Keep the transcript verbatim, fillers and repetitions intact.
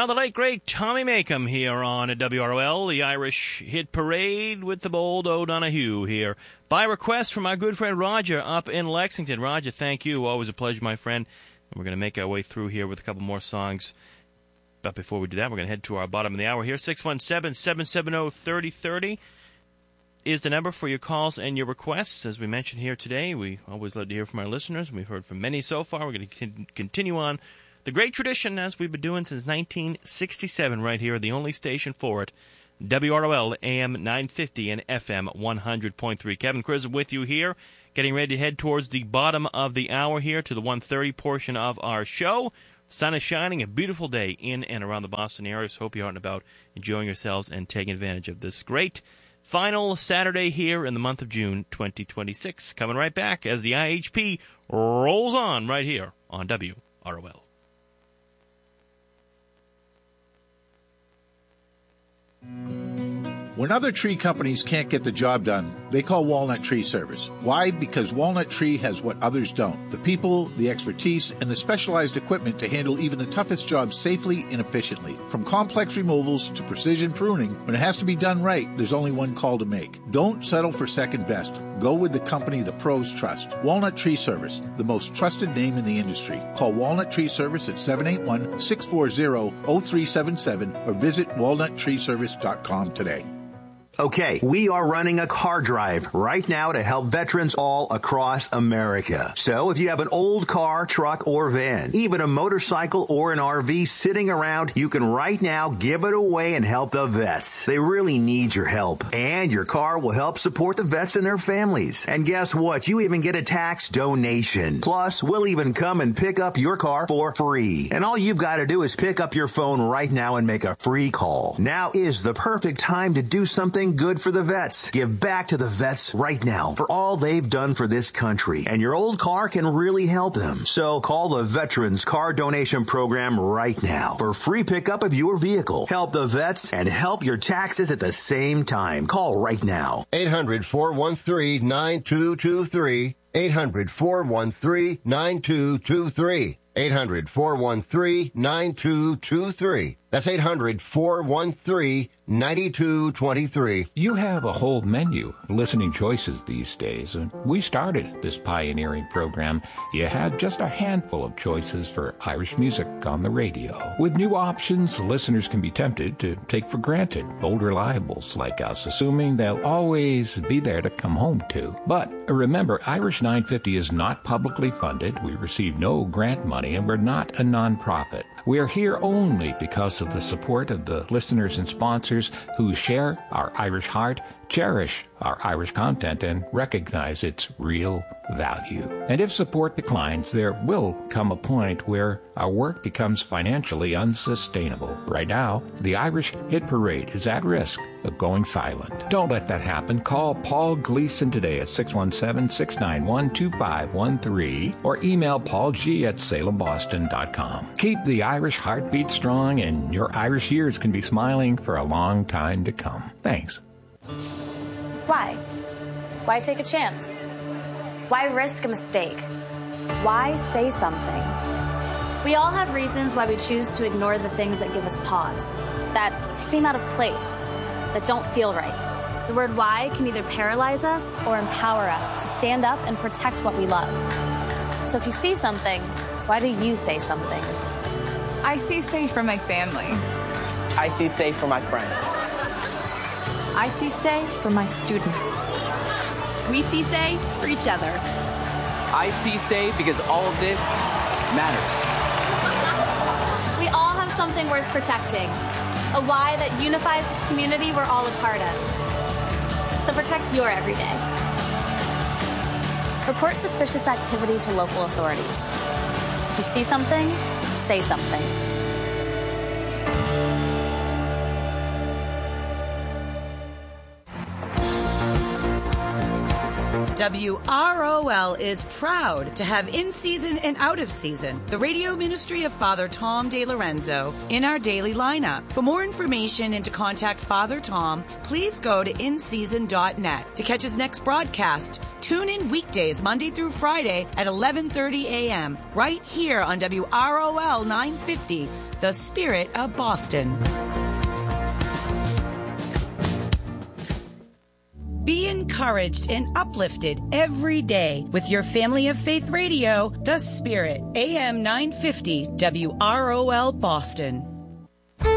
Now the late, great Tommy Makem here on W R O L, the Irish Hit Parade with the bold O'Donoghue here. By request from our good friend Roger up in Lexington. Roger, thank you. Always a pleasure, my friend. And we're going to make our way through here with a couple more songs. But before we do that, we're going to head to our bottom of the hour here. six one seven, seven seven zero, three zero three zero is the number for your calls and your requests. As we mentioned here today, we always love to hear from our listeners. We've heard from many so far. We're going to con- continue on the great tradition, as we've been doing since nineteen sixty-seven, right here, the only station for it, W R O L, A M nine fifty and F M one hundred point three. Kevin Chris with you here, getting ready to head towards the bottom of the hour here to the one thirty portion of our show. Sun is shining, a beautiful day in and around the Boston area, so hope you're out and about enjoying yourselves and taking advantage of this great final Saturday here in the month of June twenty twenty-six. Coming right back as the I H P rolls on right here on W R O L. When other tree companies can't get the job done, they call Walnut Tree Service. Why? Because Walnut Tree has what others don't. The people, the expertise, and the specialized equipment to handle even the toughest jobs safely and efficiently. From complex removals to precision pruning, when it has to be done right, there's only one call to make. Don't settle for second best. Go with the company the pros trust. Walnut Tree Service, the most trusted name in the industry. Call Walnut Tree Service at seven eight one, six four zero, zero three seven seven or visit walnut tree service dot com today. Okay, we are running a car drive right now to help veterans all across America. So if you have an old car, truck, or van, even a motorcycle or an R V sitting around, you can right now give it away and help the vets. They really need your help. And your car will help support the vets and their families. And guess what? You even get a tax donation. Plus, we'll even come and pick up your car for free. And all you've got to do is pick up your phone right now and make a free call. Now is the perfect time to do something good for the vets. Give back to the vets right now for all they've done for this country. And your old car can really help them. So call the Veterans Car Donation Program right now for free pickup of your vehicle. Help the vets and help your taxes at the same time. Call right now. eight hundred, four one three, nine two two three. eight hundred, four one three, nine two two three. eight hundred, four one three, nine two two three. That's eight hundred, four one three, nine two two three. You have a whole menu of listening choices these days. When we started this pioneering program, you had just a handful of choices for Irish music on the radio. With new options, listeners can be tempted to take for granted old reliables like us, assuming they'll always be there to come home to. But remember, Irish nine fifty is not publicly funded. We receive no grant money, and we're not a nonprofit. We are here only because of the support of the listeners and sponsors who share our Irish heart, cherish our Irish content, and recognize its real value. And if support declines, there will come a point where our work becomes financially unsustainable. Right now, the Irish Hit Parade is at risk of going silent. Don't let that happen. Call Paul Gleason today at six one seven, six nine one, two five one three or email paulg at salem boston dot com. Keep the Irish heartbeat strong, and your Irish ears can be smiling for a long time to come. Thanks. Why? Why take a chance? Why risk a mistake? Why say something? We all have reasons why we choose to ignore the things that give us pause, that seem out of place, that don't feel right. The word why can either paralyze us or empower us to stand up and protect what we love. So if you see something, why do you say something? I see safe for my family. I see safe for my friends. I see say for my students. We see say for each other. I see say because all of this matters. We all have something worth protecting, a why that unifies this community we're all a part of. So protect your everyday. Report suspicious activity to local authorities. If you see something, say something. W R O L is proud to have in season and out of season the radio ministry of Father Tom De Lorenzo in our daily lineup. For more information and to contact Father Tom, please go to in season dot net. To catch his next broadcast, tune in weekdays Monday through Friday at eleven thirty a.m. right here on W R O L nine fifty, The Spirit of Boston. Be encouraged and uplifted every day with your Family of Faith radio, The Spirit, A M nine fifty, W R O L Boston.